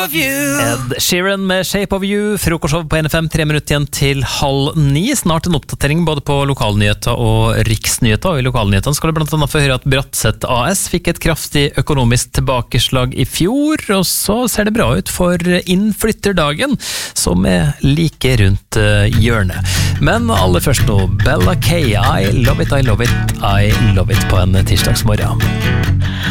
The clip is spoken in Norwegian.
of you. Ed Sheeran med Shape of You, frokostshow på NFM, 3 minutter igjen til 8:30. Snart en oppdatering både på lokalnyheter og riksnyheter, og i lokalnyhetene skal du blant annet få høre at Bratseth AS fikk et kraftig økonomisk tilbakeslag i fjor, og så ser det bra ut for innflytterdagen, som er like rundt hjørnet. Men aller først nå, Bella K, I love it, I love it, I love it på en tirsdagsmorgen.